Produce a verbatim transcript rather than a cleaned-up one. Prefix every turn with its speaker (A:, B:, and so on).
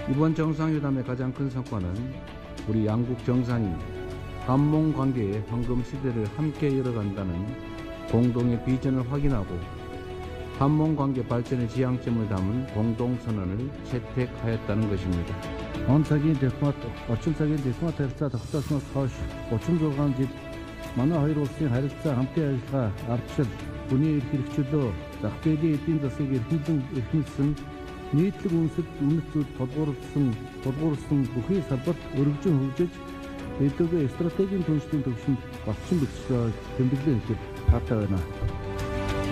A: 이번 정상회담의 가장 큰 성과는 우리 양국 정상이 한몽 관계의 황금 시대를 함께 열어간다는 공동의 비전을 확인하고 한몽 관계 발전의 지향점을 담은 공동선언을 채택하였다는 것입니다.
B: Он цагийн дипломат, орчин цагийн дипломат харилцаа тогтоосноос хойш гучин зургаан жил манай хоёр улсын харилцаа хамтын ажиллагаа ардчил, хүний эрх хэрэгчлөө, зах зээлийн эдийн засгийг эрхэмлэн эрхэмлсэн нийтлэг үндэс үнэт зүйл тулгуурласан тулгуурласан бүхий салбарт өргөжин хөгжиж эдгээр стратегийн түншлэлийн төвшөнд болцсон бичлээ тэмдэглэн хэлэх хаатай байна.